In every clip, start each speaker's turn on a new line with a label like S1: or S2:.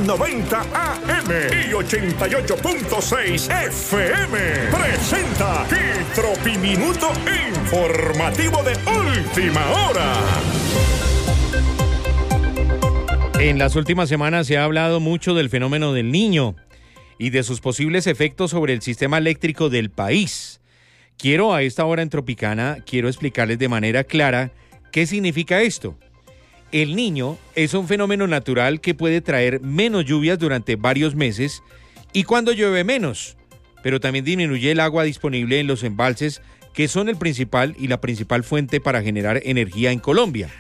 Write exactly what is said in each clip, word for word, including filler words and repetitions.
S1: noventa A M y ochenta y ocho punto seis F M. Presenta Tropiminuto informativo de última hora.
S2: En las últimas semanas se ha hablado mucho del fenómeno del Niño y de sus posibles efectos sobre el sistema eléctrico del país. Quiero a esta hora en Tropicana, quiero explicarles de manera clara qué significa esto. El Niño es un fenómeno natural que puede traer menos lluvias durante varios meses y cuando llueve menos, pero también disminuye el agua disponible en los embalses, que son el principal y la principal fuente para generar energía en Colombia.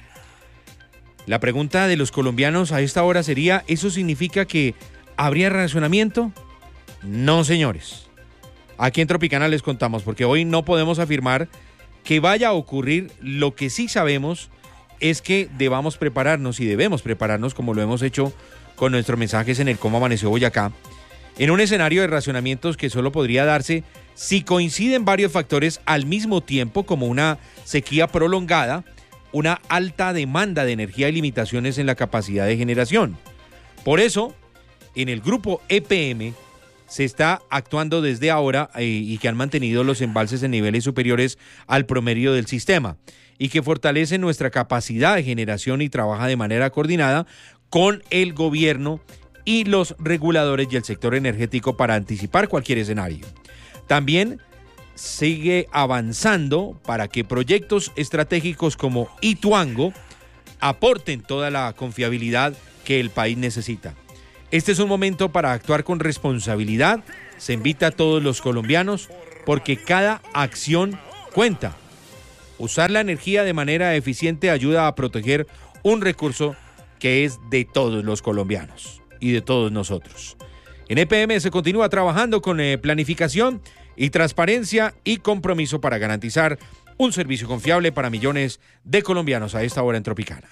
S2: La pregunta de los colombianos a esta hora sería, ¿eso significa que habría racionamiento? No, señores. Aquí en Tropicana les contamos, porque hoy no podemos afirmar que vaya a ocurrir. Lo que sí sabemos es que debamos prepararnos y debemos prepararnos, como lo hemos hecho con nuestros mensajes en el Cómo Amaneció Boyacá, en un escenario de racionamientos que solo podría darse si coinciden varios factores al mismo tiempo, como una sequía prolongada, una alta demanda de energía y limitaciones en la capacidad de generación. Por eso, en el grupo E P M se está actuando desde ahora eh, y que han mantenido los embalses en niveles superiores al promedio del sistema y que fortalece nuestra capacidad de generación y trabaja de manera coordinada con el gobierno y los reguladores y el sector energético para anticipar cualquier escenario. También sigue avanzando para que proyectos estratégicos como Ituango aporten toda la confiabilidad que el país necesita. Este es un momento para actuar con responsabilidad. Se invita a todos los colombianos porque cada acción cuenta. Usar la energía de manera eficiente ayuda a proteger un recurso que es de todos los colombianos y de todos nosotros. En E P M se continúa trabajando con eh, planificación y transparencia y compromiso para garantizar un servicio confiable para millones de colombianos a esta hora en Tropicana.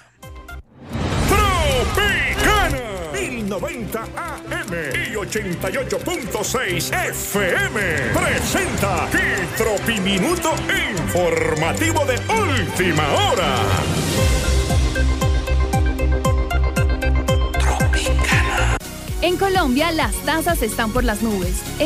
S1: Tropicana, mil noventa A M y ochenta y ocho punto seis F M. Presenta Tropiminuto informativo de última hora.
S3: En Colombia, las tasas están por las nubes.